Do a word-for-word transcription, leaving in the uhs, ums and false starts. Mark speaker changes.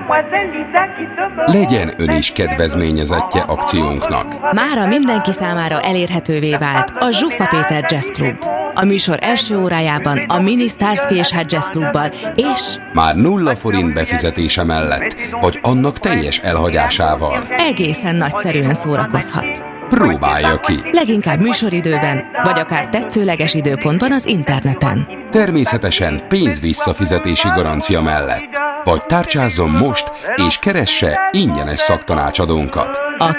Speaker 1: Legyen ön is kedvezményezettje akciónknak.
Speaker 2: Mára mindenki számára elérhetővé vált a Zsuffa Péter Jazz Club. A műsor első órájában a Mini Starsky és Hutch Jazz Clubbal és
Speaker 1: már nulla forint befizetése mellett, vagy annak teljes elhagyásával
Speaker 2: egészen nagyszerűen szórakozhat.
Speaker 1: Próbálja ki!
Speaker 2: Leginkább műsoridőben, vagy akár tetszőleges időpontban az interneten.
Speaker 1: Természetesen pénz-visszafizetési garancia mellett. Vagy tárcsázzon most, és keresse ingyenes szaktanácsadónkat.
Speaker 2: A